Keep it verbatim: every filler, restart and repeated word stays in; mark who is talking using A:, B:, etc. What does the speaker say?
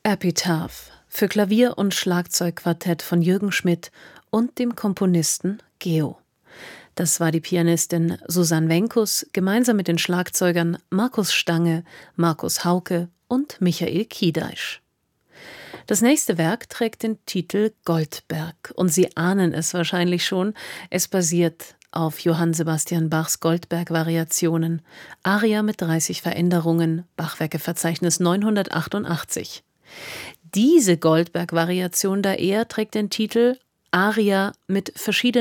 A: Epitaph für Klavier und Schlagzeugquartett von Jürgen Schmidt und dem Komponisten Geo. Das war die Pianistin Susanne Wenkus gemeinsam mit den Schlagzeugern Markus Stange, Markus Hauke und Michael Kiedeich. Das nächste Werk trägt den Titel Goldberg und Sie ahnen es wahrscheinlich schon, es basiert auf Johann Sebastian Bachs Goldberg-Variationen, Aria mit dreißig Veränderungen, Bachwerkeverzeichnis neunhundertachtundachtzig. Diese Goldberg-Variation da eher trägt den Titel Aria mit verschiedenen